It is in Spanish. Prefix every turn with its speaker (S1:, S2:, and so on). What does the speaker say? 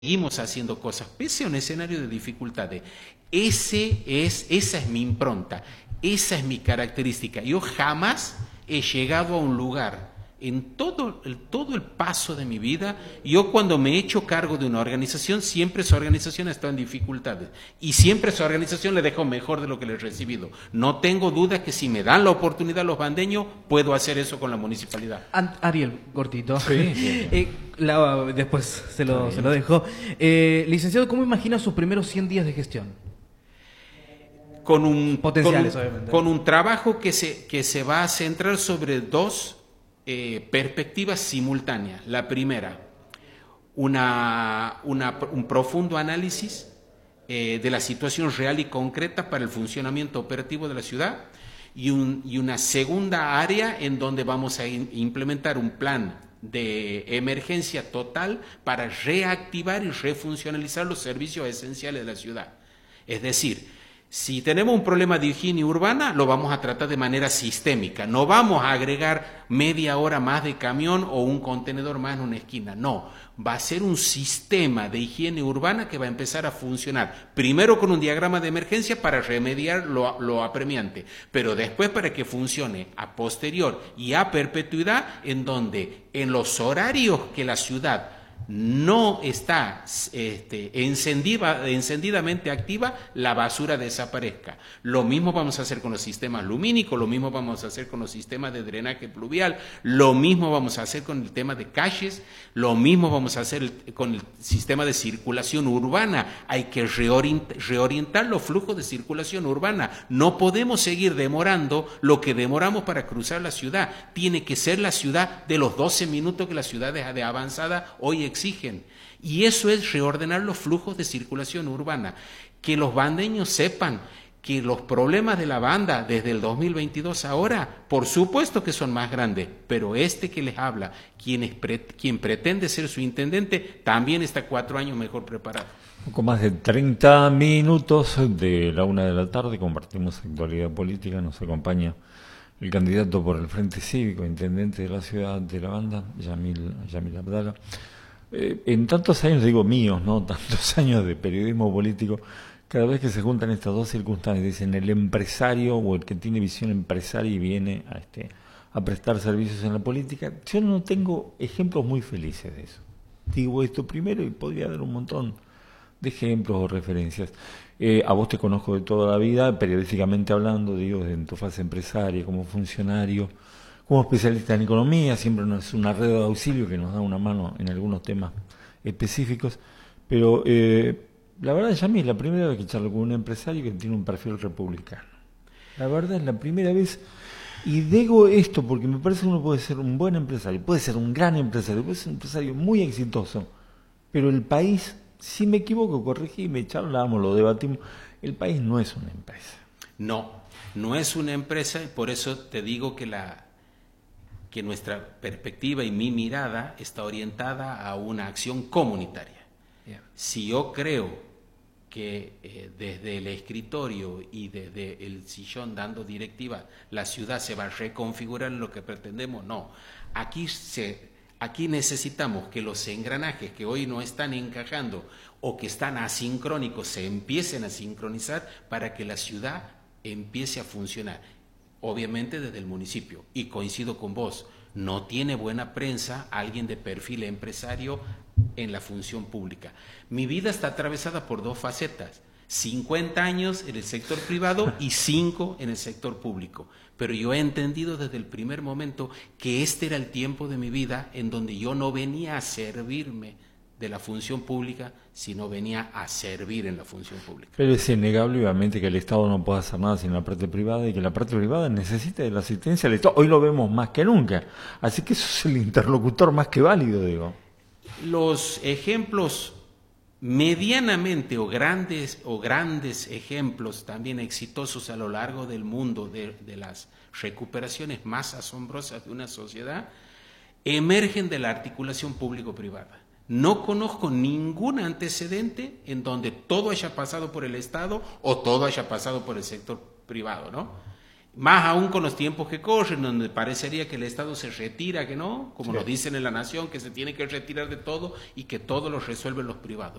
S1: seguimos haciendo cosas, pese a un escenario de dificultades. Esa es mi impronta, esa es mi característica. Yo jamás he llegado a un lugar, en todo el paso de mi vida, yo cuando me he hecho cargo de una organización, siempre esa organización ha estado en dificultades. Y siempre esa organización le dejo mejor de lo que le he recibido. No tengo duda que si me dan la oportunidad los bandeños, puedo hacer eso con la municipalidad.
S2: Ariel, cortito.
S3: Sí.
S2: Después se lo dejo. Licenciado, ¿cómo imagina sus primeros 100 días de gestión?
S1: Potenciales,
S2: obviamente.
S1: Con un trabajo que se va a centrar sobre dos perspectivas simultáneas. La primera, un profundo análisis de la situación real y concreta para el funcionamiento operativo de la ciudad y una segunda área en donde vamos a implementar un plan de emergencia total para reactivar y refuncionalizar los servicios esenciales de la ciudad. Es decir, si tenemos un problema de higiene urbana, lo vamos a tratar de manera sistémica. No vamos a agregar media hora más de camión o un contenedor más en una esquina. No, va a ser un sistema de higiene urbana que va a empezar a funcionar. Primero con un diagrama de emergencia para remediar lo apremiante, pero después para que funcione a posterior y a perpetuidad, en donde en los horarios que la ciudad no está encendidamente activa, la basura desaparezca. Lo mismo vamos a hacer con los sistemas lumínicos, lo mismo vamos a hacer con los sistemas de drenaje pluvial, lo mismo vamos a hacer con el tema de calles, lo mismo vamos a hacer con el sistema de circulación urbana. Hay que reorientar los flujos de circulación urbana. No podemos seguir demorando lo que demoramos para cruzar la ciudad. Tiene que ser la ciudad de los 12 minutos que las ciudades de avanzada hoy exigen. Y eso es reordenar los flujos de circulación urbana. Que los bandeños sepan que los problemas de la banda desde el 2022 ahora, por supuesto que son más grandes, pero que les habla, quien pretende ser su intendente, también está 4 años mejor preparado.
S3: Poco más de 30 minutos de la 1 de la tarde, compartimos actualidad política, nos acompaña el candidato por el Frente Cívico, intendente de la ciudad de La Banda, Yamil Abdala. En tantos años, digo míos, ¿no? Tantos años de periodismo político, cada vez que se juntan estas dos circunstancias, dicen el empresario o el que tiene visión empresaria y viene a prestar servicios en la política, yo no tengo ejemplos muy felices de eso. Digo esto primero y podría dar un montón de ejemplos o referencias. A vos te conozco de toda la vida, periodísticamente hablando, digo, en tu fase empresaria, como funcionario, como especialista en economía, siempre es una red de auxilio que nos da una mano en algunos temas específicos, pero la verdad, Yamil, es la primera vez que charlo con un empresario que tiene un perfil republicano. La verdad es la primera vez, y digo esto porque me parece que uno puede ser un buen empresario, puede ser un gran empresario, puede ser un empresario muy exitoso, pero el país, si me equivoco, corregime, charlamos, lo debatimos, el país no es una empresa.
S1: No es una empresa, y por eso te digo que nuestra perspectiva y mi mirada está orientada a una acción comunitaria. Yeah. Si yo creo que desde el escritorio y desde el sillón dando directiva la ciudad se va a reconfigurar en lo que pretendemos, no. Aquí necesitamos que los engranajes que hoy no están encajando o que están asincrónicos se empiecen a sincronizar para que la ciudad empiece a funcionar. Obviamente desde el municipio, y coincido con vos, no tiene buena prensa alguien de perfil empresario en la función pública. Mi vida está atravesada por dos facetas, 50 años en el sector privado y 5 en el sector público, pero yo he entendido desde el primer momento que este era el tiempo de mi vida en donde yo no venía a servirme de la función pública, sino venía a servir en la función pública.
S3: Pero es innegable, obviamente, que el Estado no puede hacer nada sin la parte privada y que la parte privada necesita de la asistencia del Estado. Hoy lo vemos más que nunca. Así que eso es el interlocutor más que válido, digo.
S1: Los ejemplos medianamente o grandes ejemplos también exitosos a lo largo del mundo de las recuperaciones más asombrosas de una sociedad emergen de la articulación público-privada. No conozco ningún antecedente en donde todo haya pasado por el Estado o todo haya pasado por el sector privado, ¿no? Más aún con los tiempos que corren, donde parecería que el Estado se retira, que no, como
S3: Sí.
S1: nos dicen en La Nación, que se tiene que retirar de todo y que todo lo resuelven los privados.